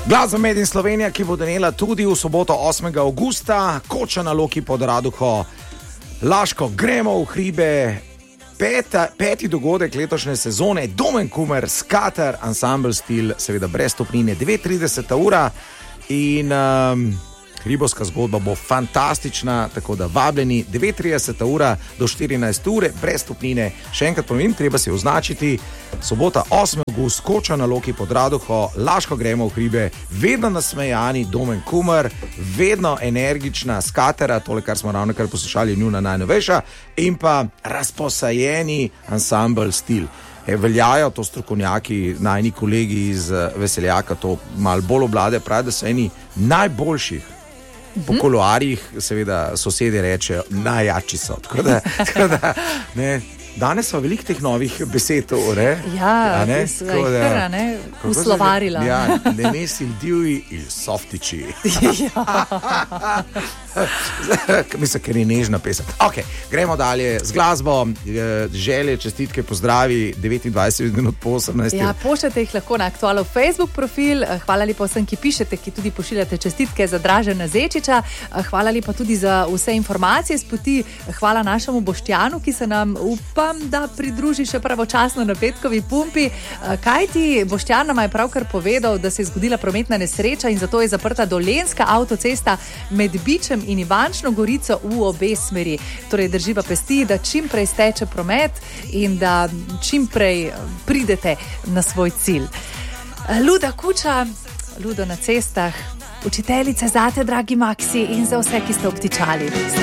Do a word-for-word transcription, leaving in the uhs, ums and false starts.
Glasba Made in Slovenija, ki bo donela tudi v soboto osmega avgusta, Koča na Loki pod Raduho, Laško, gremo v hribe. Peta, peti dogodek letošnje sezone, Domen Kumer, Skater, Ensemble Stil, seveda brez stopnine, devet ura in um, hribovska zgodba bo fantastična, tako da vabljeni devet ura do štirinajst ure, brez stopnine. Še enkrat ponovim, treba se označiti, sobota osmega avgusta, Koča na Loki pod Raduho, Laško, gremo v hribe, vedno nasmejani Domen Kumer, vedno energična Skatera, tole, kar smo ravno kar poslušali, njuna najnovejša, in pa razposajeni Ensemble Stil. E, veljajo to strokovnjaki, najni kolegi iz Veseljaka, to malo bolj oblade, pravi, da so eni najboljših. Po koloarjih, seveda, sosedje rečejo, najjači so. Tako da, tako da, ne, danes so veliko teh novih besed, ne? Ja, ne, so jih kar, ne, uslovarila. Ja, ne mesil divji il softiči. Ja. Mislim, ker je nežna pesem. Ok, gremo dalje z glasbo. Želje, čestitke, pozdravi, devetindvajset minut po osemnajsti. Ja, pošljate jih lahko na Aktualov Facebook profil. Hvala lepa vsem, ki pišete, ki tudi pošiljate čestitke za Dražena Zečiča. Hvala lepa tudi za vse informacije s poti. Hvala našemu Boštjanu, ki se nam upam, da pridruži še pravočasno na petkovi pumpi. Kajti Boštjan nam je pravkar povedal, da se je zgodila prometna nesreča in zato je zaprta Dolenjska avtocesta med Bičem in Ivančno Gorico v obe smeri. Torej drživa pesti, da čim prej steče promet in da čim prej pridete na svoj cilj. Luda Kuča, Ludo na cestah, učiteljice zate, dragi Maksi, in za vse, ki ste obtičali.